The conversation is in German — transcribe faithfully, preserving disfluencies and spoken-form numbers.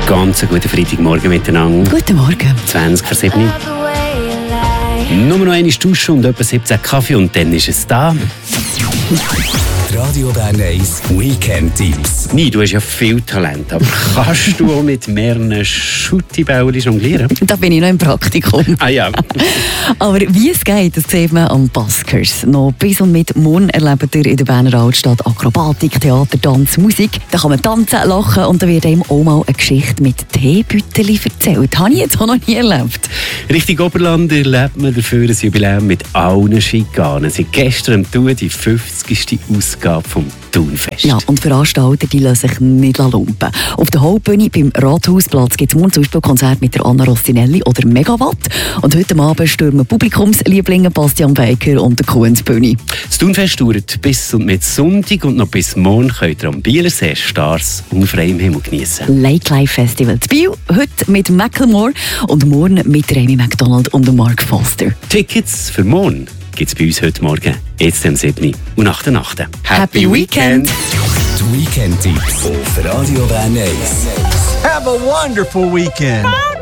Ganz einen guten Freitagmorgen miteinander. Guten Morgen. zwanzig vor sieben. Nur noch eine Dusche und etwa siebzehn Kaffee und dann ist es da. Radio Bern eins Weekend-Tipps. Nee, du hast ja viel Talent, aber kannst du auch mit mehreren Schuttibällen jonglieren? Da bin ich noch im Praktikum. Ah ja. Aber wie es geht, das sieht man am Buskers. Noch bis und mit morgen erlebt ihr in der Berner Altstadt Akrobatik, Theater, Tanz, Musik. Da kann man tanzen, lachen und da wird einem auch mal eine Geschichte mit Teebüteli erzählt. Das habe ich jetzt auch noch nie erlebt. Richtig Oberland erlebt man dafür ein Jubiläum mit allen Schikanen. Seit gestern am Tun die fünfzigste Ausgabe vom Thunfest. Ja, und Veranstalter die lassen sich nicht lumpen. Auf der Hauptbühne beim Rathausplatz gibt es morgen zum Beispiel Konzert mit der Anna Rostinelli oder Megawatt. Und heute Abend stürmen Publikumslieblinge Bastian Baker und der Kuhnsbühne. Das Thunfest dauert bis und mit Sonntag und noch bis morgen könnt ihr am Bielersee Stars unter freiem Himmel genießen. Lake Life Festival zu Biel, heute mit Macklemore und morgen mit Amy McDonald und Mark Foster. Tickets für morgen gibt es bei uns heute Morgen, jetzt am siebten und nach der Nacht. Happy Weekend! Die Weekend-Tipps auf Radio Bern eins. Have a wonderful weekend.